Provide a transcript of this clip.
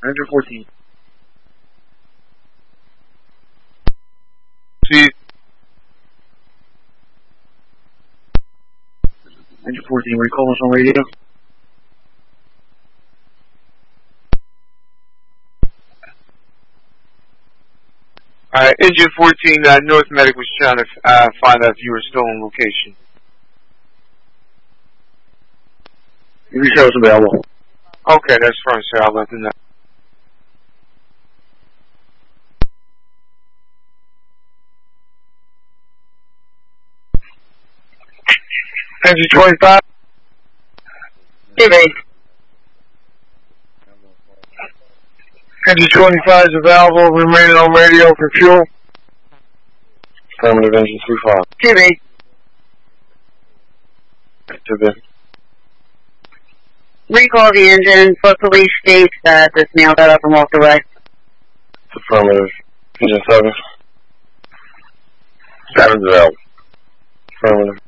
Engine 14. See. Engine 14, recall us on radio. Alright, Engine 14, North Medic was trying to find out if you were still on location. Your show's available. Okay, that's fine, sir. I'll let them know. Engine 25. TV. Engine 25 is available. Remaining on radio for fuel. Affirmative, engine 35. TV. Active. Recall the engine, but police states that this male got up and walked away. Affirmative. Engine 7. 7's available. Affirmative.